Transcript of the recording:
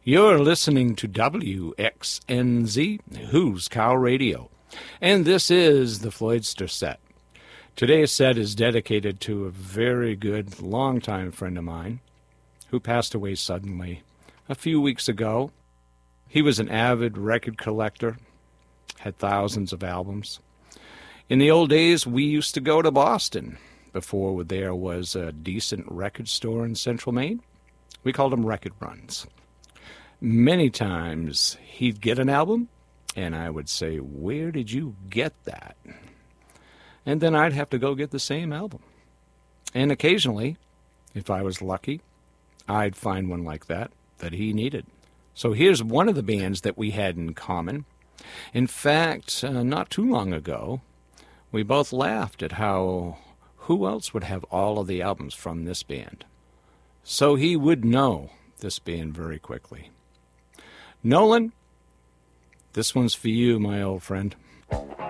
You're listening to WXNZ, Who's Cow Radio, and this is the Floydster Set. Today's set is dedicated to a very good, longtime friend of mine who passed away suddenly a few weeks ago. He was an avid record collector, had thousands of albums. In the old days, we used to go to Boston before there was a decent record store in Central Maine. We called them record runs. Many times he'd get an album, and I would say, "Where did you get that?" And then I'd have to go get the same album. And occasionally, if I was lucky, I'd find one like that he needed. So here's one of the bands that we had in common. In fact, not too long ago, we both laughed at how who else would have all of the albums from this band. So he would know this band very quickly. Nolan, this one's for you, my old friend.